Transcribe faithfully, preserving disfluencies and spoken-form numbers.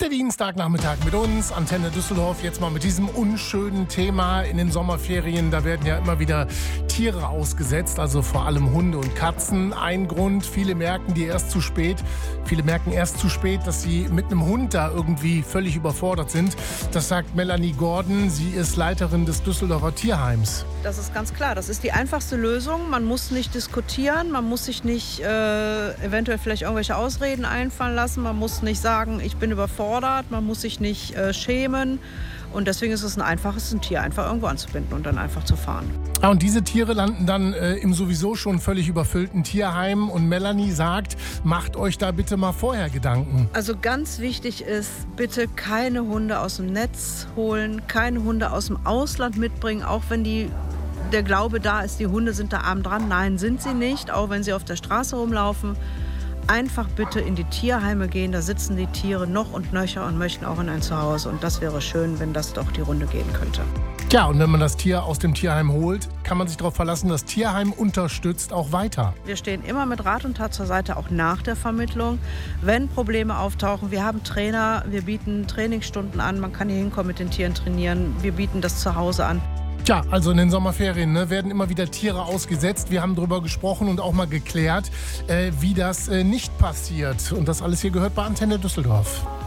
Der Dienstagnachmittag mit uns, Antenne Düsseldorf, jetzt mal mit diesem unschönen Thema in den Sommerferien. Da werden ja immer wieder Tiere ausgesetzt, also vor allem Hunde und Katzen. Ein Grund, viele merken die erst zu spät. Viele merken erst zu spät, dass sie mit einem Hund da irgendwie völlig überfordert sind. Das sagt Melanie Gordon, sie ist Leiterin des Düsseldorfer Tierheims. Das ist ganz klar, das ist die einfachste Lösung. Man muss nicht diskutieren, man muss sich nicht äh, eventuell vielleicht irgendwelche Ausreden einfallen lassen. Man muss nicht sagen, ich bin überfordert, man muss sich nicht äh, schämen. Und deswegen ist es ein einfaches, ein Tier einfach irgendwo anzubinden und dann einfach zu fahren. Ja, und diese Tiere landen dann äh, im sowieso schon völlig überfüllten Tierheim. Und Melanie sagt, macht euch da bitte mal vorher Gedanken. Also ganz wichtig ist, bitte keine Hunde aus dem Netz holen, keine Hunde aus dem Ausland mitbringen, auch wenn die, der Glaube da ist, die Hunde sind da arm dran. Nein, sind sie nicht, auch wenn sie auf der Straße rumlaufen. Einfach bitte in die Tierheime gehen, da sitzen die Tiere noch und nöcher und möchten auch in ein Zuhause. Und das wäre schön, wenn das doch die Runde gehen könnte. Ja, und wenn man das Tier aus dem Tierheim holt, kann man sich darauf verlassen, das Tierheim unterstützt auch weiter. Wir stehen immer mit Rat und Tat zur Seite, auch nach der Vermittlung. Wenn Probleme auftauchen, wir haben Trainer, wir bieten Trainingsstunden an, man kann hier hinkommen mit den Tieren trainieren, wir bieten das zu Hause an. Tja, also in den Sommerferien ne, werden immer wieder Tiere ausgesetzt. Wir haben darüber gesprochen und auch mal geklärt, äh, wie das äh, nicht passiert. Und das alles hier gehört bei Antenne Düsseldorf.